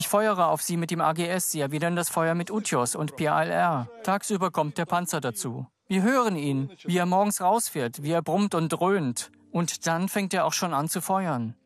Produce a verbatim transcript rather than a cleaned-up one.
Ich feuere auf sie mit dem A G S, sie erwidern das Feuer mit Utios und P A L R. Tagsüber kommt der Panzer dazu. Wir hören ihn, wie er morgens rausfährt, wie er brummt und dröhnt. Und dann fängt er auch schon an zu feuern.